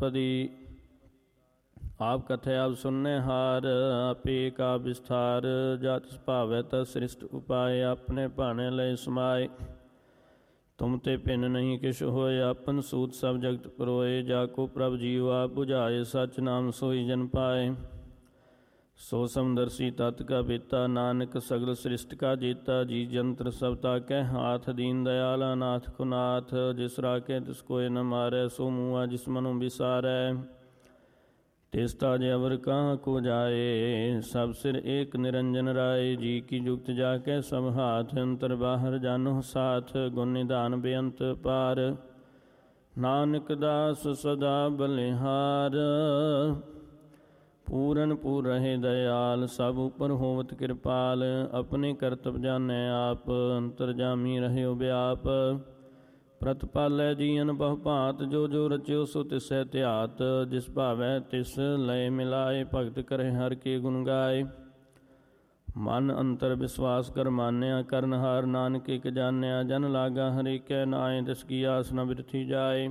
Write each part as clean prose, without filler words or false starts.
अष्टपदी। आप कथे आप सुनने हार, आपे का विस्तार। जात भावै तस सृष्ट उपाय, अपने भाने लय समाए। तुम ते भिन्न नहीं किश होए, आपन सूत सब जगत परोए। जाको प्रभ जीव आप बुझाए, सच नाम सोई जन पाए। सो समदर्शी तत् का बेता, नानक सगल सृष्ट का जेता। जी जंत्र सब ताकै हाथ, दीन दयाल अनाथ को नाथ। जिस राखे तिस कोय न मारै, सो मुआ जिस मनु बिसारै। तिस ताज अवर कहाँ को जाए, सब सिर एक निरंजन राय। जी की जुगत जाके सब हाथ, अंतर बाहर जानो साथ। गुण निधान बेअंत पार, नानक दास सदा बलिहार। पूरन पूर रहे दयाल, सब उपर होवत कृपाल। अपने करतब जानै आप, अंतरजामी रहे व्याप। प्रतपालै जीअन बहु भांत, जो जो रच्यो सो तिसै ध्यात। जिस भावै तिस लय मिलाए, भगत करे हर के गुण गाए। मन अंतर विश्वास कर मान्या, करनहार नानक एक जान्या। जन लागा हरे कै नाय, तिसकी आस न बिरथी जाए।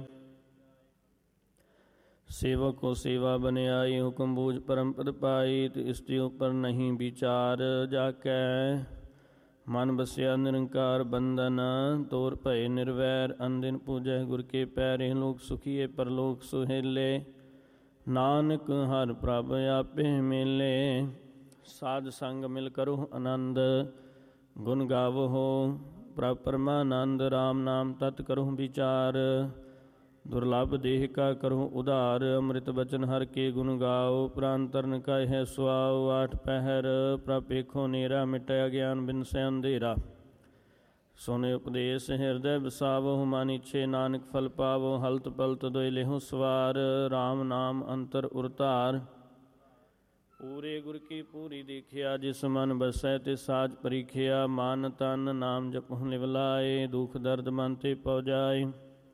सेवक को सेवा बनियाई, हुक्म बूझ परम पद पाई। इसके ऊपर नहीं विचार, जाकै मन बसिया निरंकार। बंधन तोर भय निर्वैर, अनदिन पूजै गुर के पैर। लोक सुखीए परलोक सुहेले, नानक हर प्रभ आपे मेले। साध संग मिल करो आनंद, गुण गावो प्रभ परमानंद। राम नाम तत् करो विचार, दुर्लभ देह का करो उधार। अमृत बचन हर के गुण गाओ, प्राण तरन का है सुआओ। आठ पहर प्रभ पेखो नेरा, मिटै अज्ञान बिन से अंधेरा। सोने उपदेश हृदय बसावो, मानी छे नानक फल पावो। हलत पलत दोय लेहो सवार, राम नाम अंतर उरतार। पूरे गुर की पूरी देखिया, जिस मन बसै तिस साज परीखिया। मान तन नाम जपहुँ लिव लाए, दुख दर्द मन ते पौ जाए।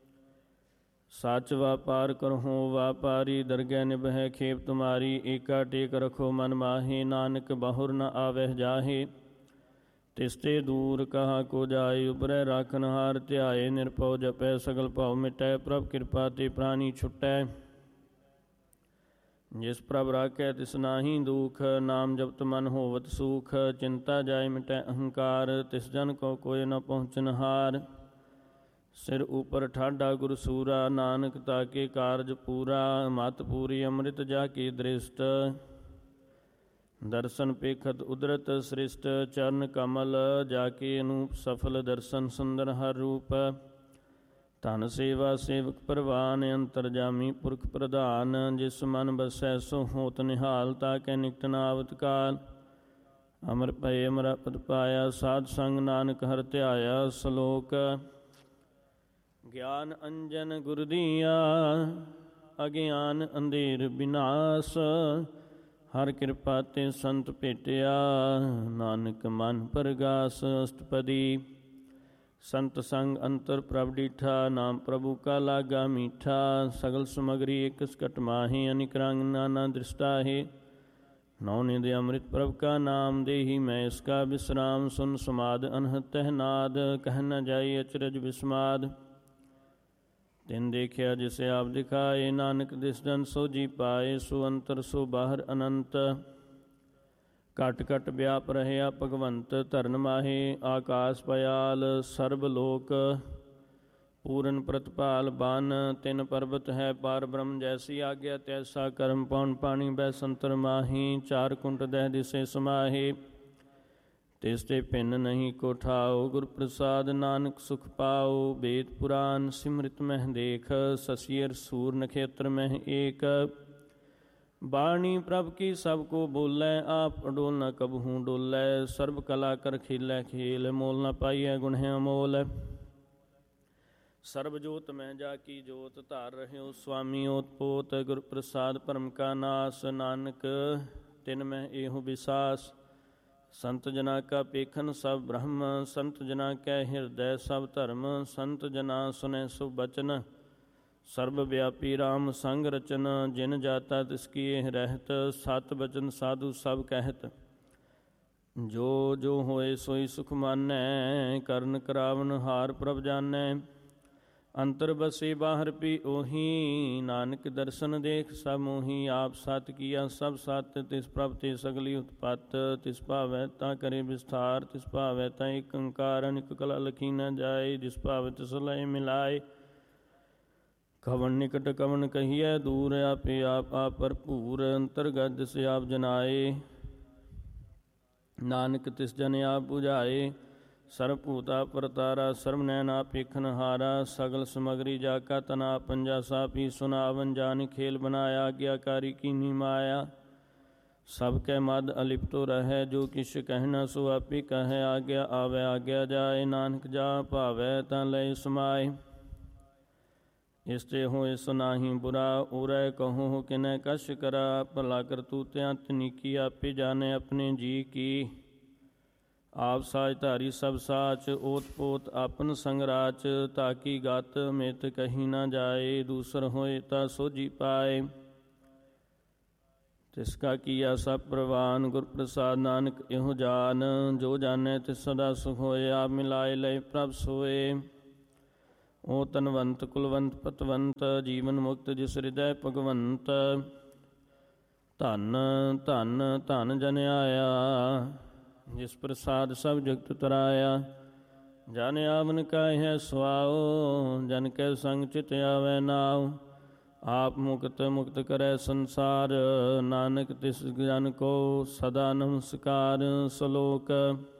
सच व्यापार करहूँ व्यापारी, दरगह निभै खेप तुम्हारी। एका टेक रखो मन माहे, नानक बहुर न आवह जाहे। तिसते दूर कहाँ को जाए, उबरै राखनहार ध्याए। निरपौ जपै सगल भव मिटै, प्रभ कृपा ते प्राणी छुटै। जिस प्रभ राखै तिस नाहि दुख, नाम जपत मन होवत सुख। चिंता जाय मिटै अहंकार, तिस जन को कोय न पहुँचनहार। सिर ऊपर ठाडा गुर सूरा, नानक ताके कारज पूरा। मत पूरी अमृत जाके दृष्ट, दर्शन पेखत उदरत सृष्ट। चरण कमल जाके अनूप सफल, दर्शन सुंदर हर रूप। धन सेवा सेवक परवान, अंतरजामी पुरख प्रधान। जिस मन बसै सो होत निहाल, ताकै निकट न आवत काल। अमर भय अमरा पद पाया, साध संग नानक हर ध्याया। सलोक ज्ञान अंजन गुर दिया, अज्ञान अंधेर विनाश। हर कृपा ते संत भेटिया, नानक मन परगास। अष्टपदी। संत संग अंतर प्रभ डीठा, नाम प्रभु का लागा मीठा। सगल समगरी एक सकट माहे, अनिक रंग नाना दृष्टा है। नौ निधि अमृत प्रभ का नाम, देही मैं इसका विश्राम। सुन समाद अनहद तह नाद, कह न जाई अचरज विस्माद। तिन देखिया जिसे आप दिखाए, नानक दिस जन सो जी पाए। सो अंतर सो बाहर अनंत, घट घट व्याप रहया भगवंत। धरन माहे आकाश पयाल, सर्ब लोक पूरन प्रतपाल। बान तिन पर्वत है पार ब्रह्म, जैसी आज्ञा तैसा कर्म। पौन पानी बै संतर माही, चार कुंट दह दिसे समाहे। तिसते भिन्न नहीं को ठाओ, गुर प्रसाद नानक सुख पाओ। वेद पुराण सिमृत मह देख, ससियर सूर नक्षत्र मह एक। बाणी प्रभ की सबको बोलै, आप अडोल न कबहूँ डोलै। सर्व कला कर खेलै खेल, मोल न पाइयै गुण है अमोल। सर्वजोत में जाकी जोत, धार रहे स्वामी ओत पोत। गुर प्रसाद परम का नास, नानक तिन में एहु विसास। संत जना का पेखन सब ब्रह्म, संत जना कै हृदय सब धर्म। संत जना सुनै सुभ बचन, सर्वव्यापी राम संग रचन। जिन जाता तिसकी रहत, सत बचन साधु सब कहत। जो जो होए सोई सुख मानै, करन करावन हार प्रभ जानै। ਅੰਤਰ ਬਸੇ ਬਾਹਰ ਪੀ ਉਹੀ, ਨਾਨਕ ਦਰਸ਼ਨ ਦੇਖ ਸਭ ਮੋਹੀ। ਆਪ ਸਤ ਕੀਆ ਸਭ ਸਤ, ਤਿਸ ਪ੍ਰਭ ਤੇ ਸਗਲੀ ਉਤਪਤ। ਤਿਸ ਭਾਵੈ ਤਾਂ ਕਰੇ ਵਿਸਥਾਰ, ਤਿਸ ਭਾਵੈ ਤਾਂ ਏਕ ਓੰਕਾਰ। ਅਨੇਕ ਕਲਾ ਲਖੀ ਨ ਜਾਏ, ਜਿਸ ਭਾਵੈ ਤਿਸ ਲਇ ਮਿਲਾਏ। ਕਵਣ ਨਿਕਟ ਕਵਣ ਕਹੀਐ ਦੂਰ, ਆਪੇ ਆਪ ਭਰਪੂਰ। ਅੰਤਰਗਤ ਦਿਸ ਆਪ ਜਨਾਏ, ਨਾਨਕ ਤਿਸ ਜਨ ਆਪ ਬੁਝਾਏ। ਸਰਬ ਭੂਤਾ ਪਰਤਾਰਾ, ਸਰਬ ਨੈਣ ਆਪ ਵੇਖਨ ਹਾਰਾ। ਸਗਲ ਸਮਗਰੀ ਜਾ ਕਾ ਤਨਾ, ਪੰਜਾ ਸਾਪੀ ਸੁਨਾਵਨ। ਜਾਨਿ ਖੇਲ ਬਨਾਇਆ, ਆਗਿਆਕਾਰੀ ਕੀਨੀ ਮਾਇਆ। ਸਭ ਕੈ ਮਦ ਅਲਿਪਤੋ ਰਹੈ, ਜੋ ਕਿਛ ਕਹਿਣਾ ਸੋ ਆਪੇ ਕਹੈ। ਆਗਿਆ ਆਵੈ ਆਗਿਆ ਜਾਏ, ਨਾਨਕ ਜਾ ਭਾਵੈ ਤਾਂ ਲਏ ਸਮਾਏ। ਇਸ ਤੇ ਹੋਏ ਸੋ ਨਾਹੀ ਬੁਰਾ, ਉਰੈ ਕਹੋ ਕਿਨੈ ਕਛ ਕਰਾ। ਭਲਾ ਕਰਤੂਤਿਆਂ ਤਨੀਕੀ, ਆਪੇ ਜਾਣੈ ਆਪਣੇ ਜੀ ਕੀ। ਆਪ ਸਾਜ ਧਾਰੀ ਸਭ ਸਾਚ, ਓਤ ਪੋਤ ਆਪਨ ਸੰਗਰਾਚ। ਤਾਕੀ ਗਤ ਮਿਤ ਕਹੀ ਨਾ ਜਾਏ, ਦੂਸਰ ਹੋਏ ਤਾਂ ਸੋਝੀ ਪਾਏ। ਤਿਸ ਕਾ ਕੀਆ ਸਭ ਪ੍ਰਵਾਨ, ਗੁਰ ਪ੍ਰਸਾਦ ਨਾਨਕ ਇਹੋ ਜਾਨ। ਜੋ ਜਾਣੈ ਤਿਸ ਸਦਾ ਸੁਖ ਹੋਏ, ਆਪ ਮਿਲਾਏ ਲਏ ਪ੍ਰਭ ਸੋਏ। ਓ ਤਨਵੰਤ ਕੁਲਵੰਤ ਪਤਵੰਤ, ਜੀਵਨ ਮੁਕਤ ਜਿਸ ਹਿਰਦੈ ਭਗਵੰਤ। ਧਨ ਧਨ ਧਨ ਜਨ ਆਇਆ, ਜਿਸ ਪ੍ਰਸਾਦ ਸਭ ਜਗਤ ਤਰਾਇਆ। ਜਨ ਆਵਨ ਕਾਹੈ ਸੁਆਓ, ਜਨ ਕੈ ਸੰਗ ਚਿਤ ਆਵੈ ਨਾਉ। ਆਪ ਮੁਕਤ ਮੁਕਤ ਕਰੈ ਸੰਸਾਰ, ਨਾਨਕ ਤਿਸ ਜਨ ਕੋ ਸਦਾ ਨਮਸਕਾਰ। ਸਲੋਕ